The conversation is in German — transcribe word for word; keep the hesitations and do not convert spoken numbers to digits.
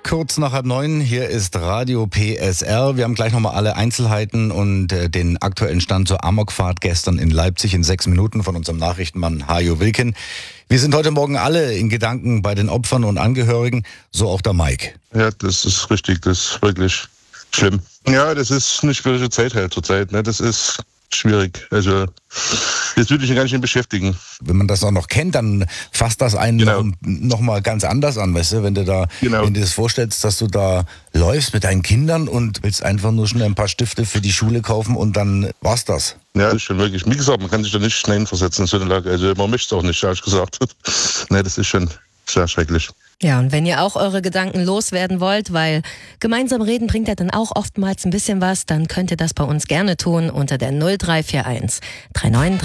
Kurz nach halb neun, hier ist Radio P S R. Wir haben gleich nochmal alle Einzelheiten und äh, den aktuellen Stand zur Amokfahrt gestern in Leipzig in sechs Minuten von unserem Nachrichtenmann Hajo Wilken. Wir sind heute Morgen alle in Gedanken bei den Opfern und Angehörigen, so auch der Mike. Ja, das ist richtig, das ist wirklich schlimm. Ja, das ist eine schwierige Zeit halt zurzeit, ne? Das ist schwierig. Also, das würde ich gar nicht mehr beschäftigen. Wenn man das auch noch kennt, dann fasst das einen Genau. noch, noch mal ganz anders an, weißt du? Wenn du da, Genau. wenn du dir das vorstellst, dass du da läufst mit deinen Kindern und willst einfach nur schnell ein paar Stifte für die Schule kaufen und dann war's das. Ja, das ist schon wirklich, wie gesagt, man kann sich da nicht schnell versetzen in so eine Lage. Also, man möchte es auch nicht, ehrlich gesagt. Ne, das ist schon sehr schrecklich. Ja, und wenn ihr auch eure Gedanken loswerden wollt, weil gemeinsam reden bringt ja dann auch oftmals ein bisschen was, dann könnt ihr das bei uns gerne tun unter der null drei vier eins drei neun